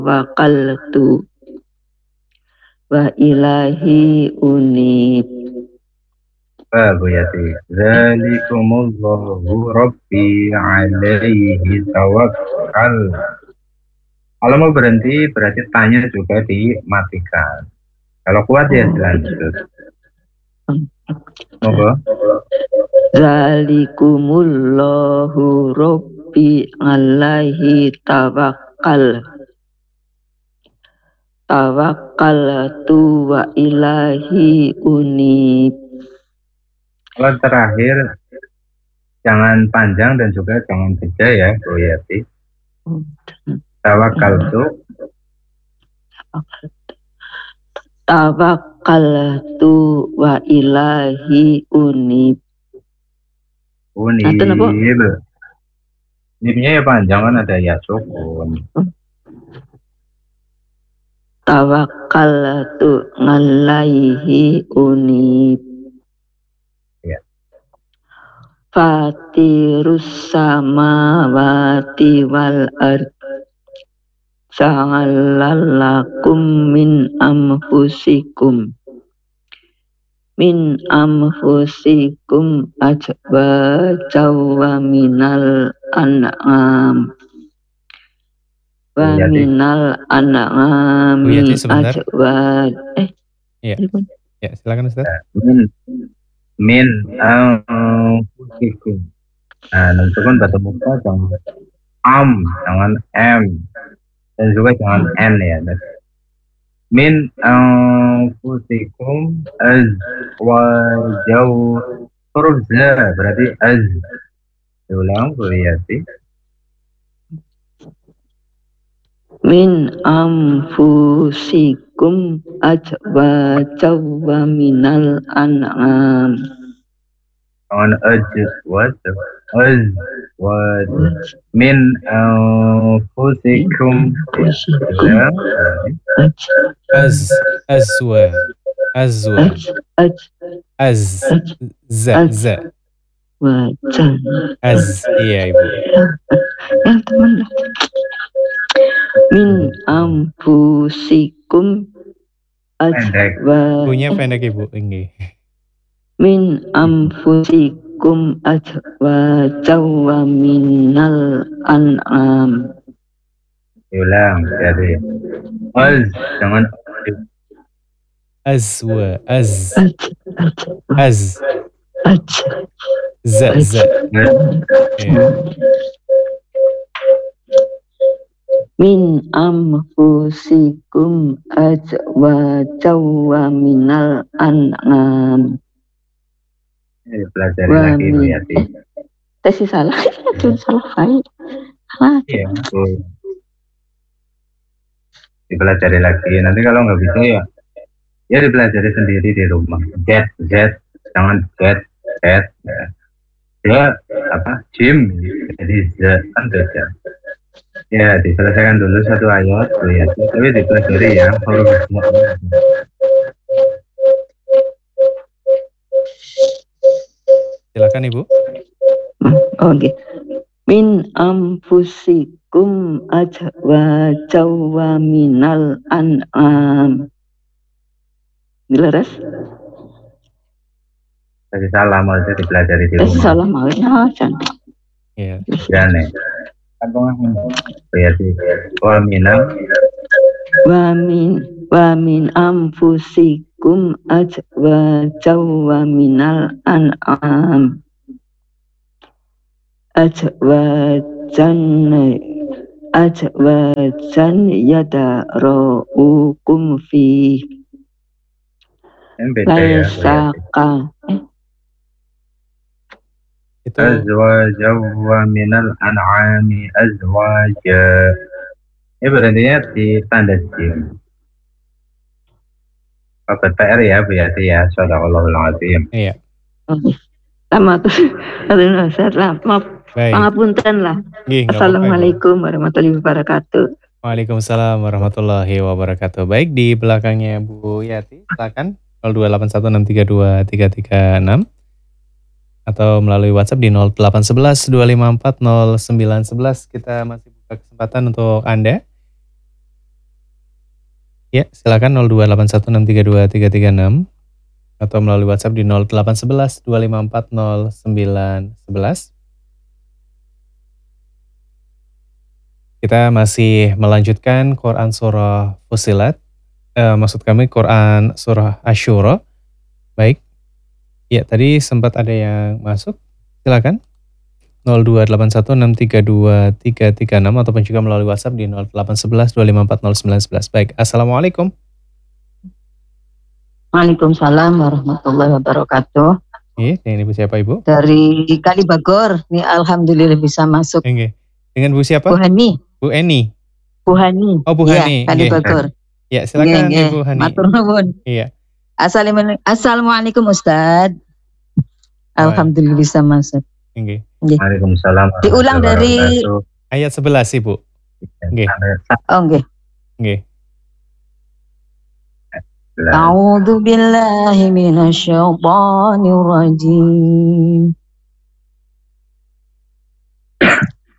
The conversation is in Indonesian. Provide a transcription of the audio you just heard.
tawakkaltu wa ilahi unib. Bu Yati. Zalikumullahu Rabbi alaihi tawakkal. Kalau mau berhenti berarti tanya juga dimatikan. Kalau kuat ya dilanjut. Monggo. Zalikumullahu Rabbi alaihi tawakkaltu wa ilahi unib. Kalau terakhir jangan panjang dan juga jangan jeda ya Bu Yati. Tawakkaltu wa ilahi unib. Unib. Unibnya ya panjang kan ada ya sukun. Tawakkaltu alaihi unib. Ya. Fatirus samawati wal ard ja'alalakum min anfusikum azwajan wa minal an'am wa minal an'ami azwaj. Ya, silakan Ustaz. Min anfusikum. Nah, tentukan batu muka jangan m dan juga jangan n ya. Min anfusikum azwajan, huruf z berarti az. Diulang Bu Yati. Min anfusikum azwajan wa minal an'am. Jangan azwaj. Min anfusikum Iya Ibu. Yang teman. Min anfusikum punya pendek Ibu ini. Min anfusikum azwajan wa minal an'am. Ulang jadi jangan Min anfusikum azwajan wa minal an'am. Pelajari lagi Bu Yati. Tesi salah, salah baik. Iya. Dipelajari lagi. Nanti kalau nggak bisa ya dipelajari sendiri di rumah. Z jangan Z. Ya Jim jadi Z kan beda. Ya diselesaikan dulu satu ayat Bu Yati. Tapi dipelajari ya huruf. Silakan Ibu. Oke. Min anfusikum azwajan wa minal an'am. Dileres? Tadi salah mau itu dipelajari di rumah. Salah mau ya, jangan. Iya. Jangan. Berarti wa min anfusikum azwajan wa minal an'am. Azwajan yadaraukum fi laisaka itu azwajan wa minal an'ami azwaja. Ini berarti di tanda jim. Pakai PR ya Bu Yati ya. Shadaqallahul azim. Iya. Lama tuh. Maaf. Pangapunten lah. Assalamualaikum warahmatullahi wabarakatuh. Waalaikumsalam warahmatullahi wabarakatuh. Baik, di belakangnya Bu Yati, silakan 021632336 atau melalui WhatsApp di 0811 254 0911. Kita masih buka kesempatan untuk Anda Ya, silakan 02816323336 atau melalui WhatsApp di 0811 254 0911. Kita masih melanjutkan Quran Surah Fussilat, maksud kami Quran Surah Asyura. Baik, ya tadi sempat ada yang masuk, silakan 02816323336 ataupun juga melalui WhatsApp di 0811 254 0911. Baik, Assalamualaikum. Waalaikumsalam warahmatullahi wabarakatuh. Ini Ibu siapa Ibu? Dari Kalibagor, nih alhamdulillah bisa masuk. Dengan Bu siapa? Bu Hani. Bu Eni. Bu Hani. Oh Bu Hani. Kalibagor. Ya silakan Ibu Hani. Matur nuwun. Iya. Assalamualaikum Ustadz. Alhamdulillah bisa masuk. Waalaikumsalam. Diulang dari ayat 11 Ibu. Nggih. A'udzu billahi minasyaitonir rajim.